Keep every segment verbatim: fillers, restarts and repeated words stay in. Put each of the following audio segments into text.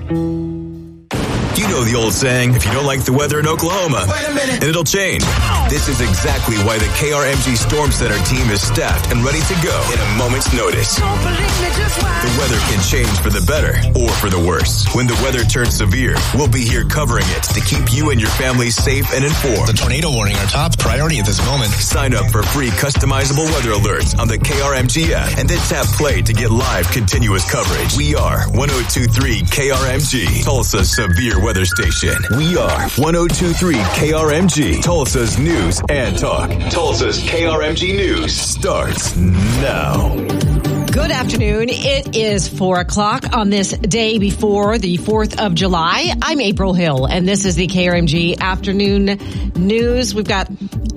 You know the old saying, if you don't like the weather in Oklahoma, wait a minute, and it'll change. This is exactly why the K R M G Storm Center team is staffed and ready to go in a moment's notice. Don't believe me, just watch. The weather can change for the better or for the worse. When the weather turns severe, we'll be here covering it to keep you and your family safe and informed. The tornado warning, our top priority at this moment. Sign up for free customizable weather alerts on the K R M G app and then tap play to get live continuous coverage. We are one oh two point three K R M G, Tulsa's severe weather station. We are one oh two point three K R M G, Tulsa's news and talk. Tulsa's K R M G News starts now. Good afternoon. It is four o'clock on this day before the fourth of July. I'm April Hill, and this is the K R M G Afternoon News. We've got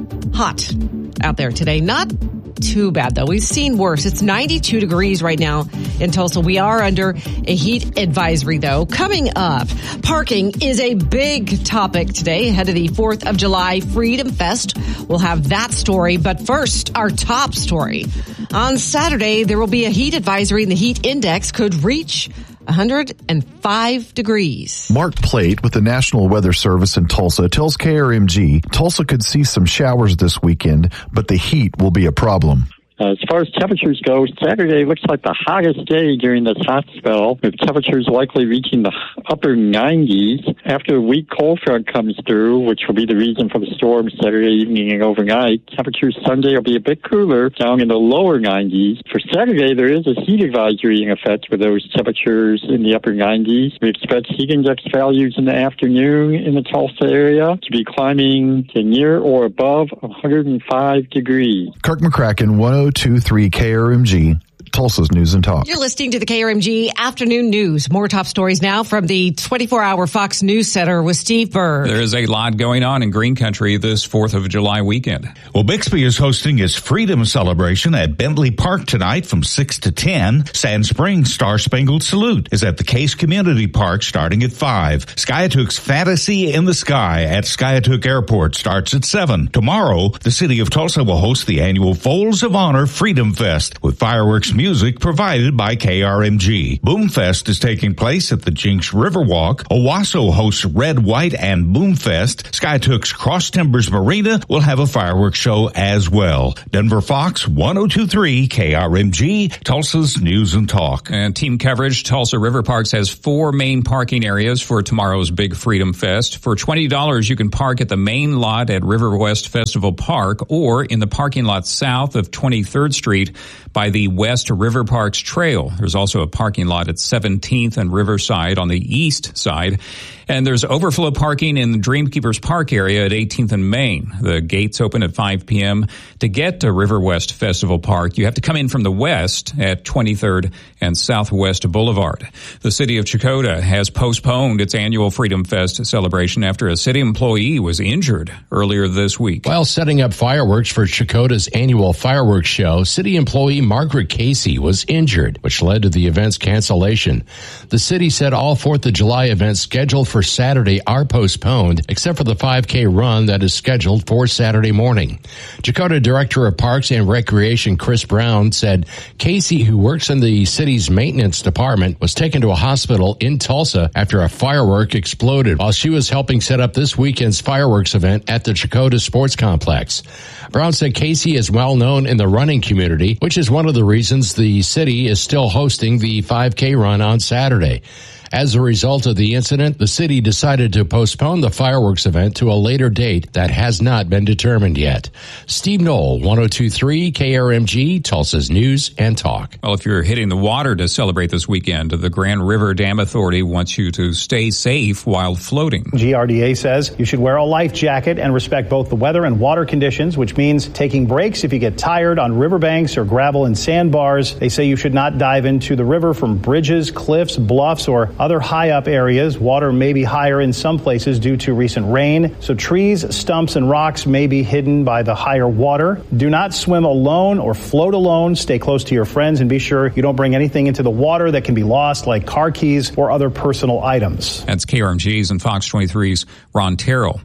hot out there today. Not too bad, though. We've seen worse. It's ninety-two degrees right now in Tulsa. We are under a heat advisory, though. Coming up, parking is a big topic today ahead of the fourth of July Freedom Fest. We'll have that story. But first, our top story. On Saturday, there will be a heat advisory, and the heat index could reach one hundred five degrees. Mark Plate with the National Weather Service in Tulsa tells K R M G Tulsa could see some showers this weekend, but the heat will be a problem. Uh, as far as temperatures go, Saturday looks like the hottest day during this hot spell, with temperatures likely reaching the upper nineties. After a weak cold front comes through, which will be the reason for the storm Saturday evening and overnight, temperatures Sunday will be a bit cooler, down in the lower nineties. For Saturday, there is a heat advisory in effect with those temperatures in the upper nineties. We expect heat index values in the afternoon in the Tulsa area to be climbing to near or above one hundred five degrees. Kirk McCracken, one oh two point three K R M G, Tulsa's News and Talk. You're listening to the K R M G Afternoon News. More top stories now from the twenty-four hour Fox News Center with Steve Berg. There is a lot going on in Green Country this fourth of July weekend. Well, Bixby is hosting its Freedom Celebration at Bentley Park tonight from six to ten. Sand Springs Star Spangled Salute is at the Case Community Park starting at five. Skiatook's Fantasy in the Sky at Skiatook Airport starts at seven. Tomorrow, the city of Tulsa will host the annual Folds of Honor Freedom Fest with fireworks music provided by K R M G. Boomfest is taking place at the Jinx Riverwalk. Owasso hosts Red, White, and Boomfest. Skytook's Cross Timbers Marina will have a fireworks show as well. Denver Fox, one oh two point three K R M G, Tulsa's News and Talk. And team coverage, Tulsa River Parks has four main parking areas for tomorrow's Big Freedom Fest. For twenty dollars, you can park at the main lot at River West Festival Park or in the parking lot south of twenty-third Street by the West River Parks Trail. There's also a parking lot at seventeenth and Riverside on the east side. And there's overflow parking in the Dreamkeepers Park area at eighteenth and Main. The gates open at five p.m. To get to River West Festival Park, you have to come in from the west at twenty-third and Southwest Boulevard. The city of Chakotah has postponed its annual Freedom Fest celebration after a city employee was injured earlier this week. While setting up fireworks for Chakotah's annual fireworks show, city employee Margaret Casey was injured, which led to the event's cancellation. The city said all fourth of July events scheduled for Saturday are postponed, except for the five K run that is scheduled for Saturday morning. Chakotah Director of Parks and Recreation Chris Brown said Casey, who works in the city's maintenance department, was taken to a hospital in Tulsa after a firework exploded while she was helping set up this weekend's fireworks event at the Chakotah Sports Complex. Brown said Casey is well known in the running community, which is one of the reasons the city is still hosting the five K run on Saturday. As a result of the incident, the city decided to postpone the fireworks event to a later date that has not been determined yet. Steve Knoll, one oh two point three K R M G, Tulsa's News and Talk. Well, if you're hitting the water to celebrate this weekend, the Grand River Dam Authority wants you to stay safe while floating. G R D A says you should wear a life jacket and respect both the weather and water conditions, which means taking breaks if you get tired on riverbanks or gravel and sandbars. They say you should not dive into the river from bridges, cliffs, bluffs, or other high-up areas. Water may be higher in some places due to recent rain, so trees, stumps, and rocks may be hidden by the higher water. Do not swim alone or float alone. Stay close to your friends and be sure you don't bring anything into the water that can be lost, like car keys or other personal items. That's K R M G's and Fox twenty-three's Ron Terrell.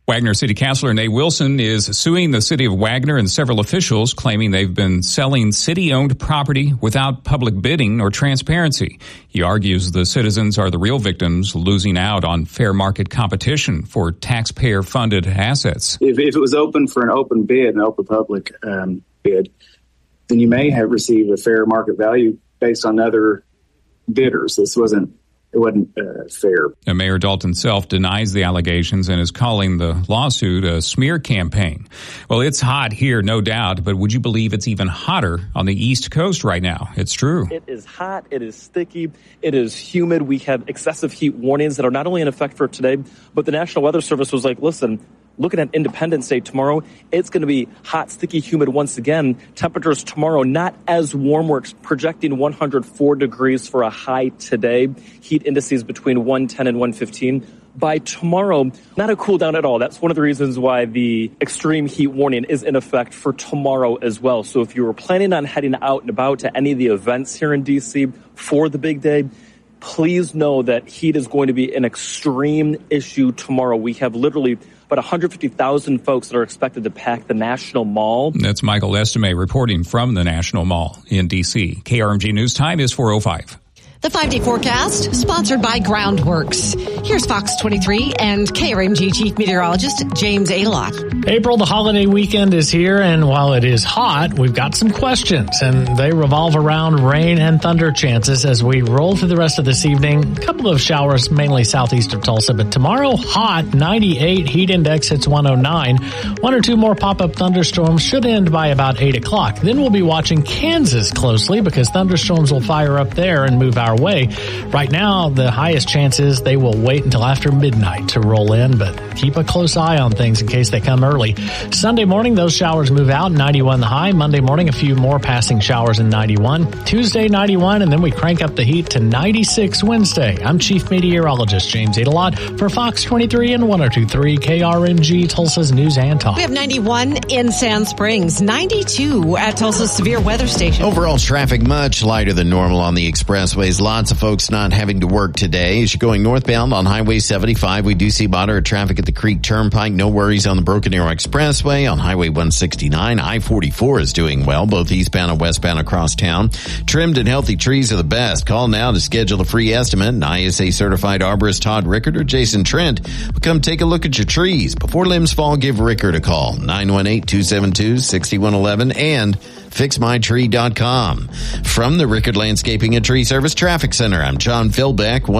Wagner City Councilor Nate Wilson is suing the city of Wagner and several officials, claiming they've been selling city-owned property without public bidding or transparency. He argues the citizens are the real victims, losing out on fair market competition for taxpayer-funded assets. If, if it was open for an open bid, an open public um, bid, then you may have received a fair market value based on other bidders. This wasn't It wasn't uh, fair. And Mayor Dalton Self denies the allegations and is calling the lawsuit a smear campaign. Well, it's hot here, no doubt, but would you believe it's even hotter on the East Coast right now? It's true. It is hot. It is sticky. It is humid. We have excessive heat warnings that are not only in effect for today, but the National Weather Service was like, listen, looking at Independence Day tomorrow, it's going to be hot, sticky, humid once again. Temperatures tomorrow not as warm. We're projecting one hundred four degrees for a high today. Heat indices between one ten and one fifteen. By tomorrow, not a cool down at all. That's one of the reasons why the extreme heat warning is in effect for tomorrow as well. So if you were planning on heading out and about to any of the events here in D C for the big day, please know that heat is going to be an extreme issue tomorrow. We have literally about one hundred fifty thousand folks that are expected to pack the National Mall. That's Michael Estime reporting from the National Mall in D C. K R M G News Time is four oh five. The five-day forecast, sponsored by Groundworks. Here's Fox twenty-three and K R M G Chief Meteorologist James Adelot. April, the holiday weekend is here, and while it is hot, we've got some questions, and they revolve around rain and thunder chances as we roll through the rest of this evening. A couple of showers, mainly southeast of Tulsa, but tomorrow, hot, ninety-eight, heat index hits one oh nine. One or two more pop-up thunderstorms should end by about eight o'clock. Then we'll be watching Kansas closely because thunderstorms will fire up there and move our way. Right now, the highest chance is they will wait until after midnight to roll in, but keep a close eye on things in case they come early. Sunday morning, those showers move out, ninety-one the high. Monday morning, a few more passing showers in ninety-one. Tuesday, ninety-one, and then we crank up the heat to ninety-six Wednesday. I'm Chief Meteorologist James Adelot for Fox twenty-three and one oh two point three K R M G, Tulsa's News and Talk. We have ninety-one in Sand Springs, ninety-two at Tulsa's Severe Weather Station. Overall traffic much lighter than normal on the expressways. Lots of folks not having to work today. As you're going northbound on Highway seventy-five, we do see moderate traffic at the Creek Turnpike. No worries on the Broken Arrow Expressway. On Highway one sixty-nine, I forty-four is doing well, both eastbound and westbound across town. Trimmed and healthy trees are the best. Call now to schedule a free estimate. And I S A certified arborist Todd Rickard or Jason Trent will come take a look at your trees. Before limbs fall, give Rickard a call. nine one eight, two seven two, six one one one and fix my tree dot com. From the Rickard Landscaping and Tree Service Traffic Center, I'm John Philbeck.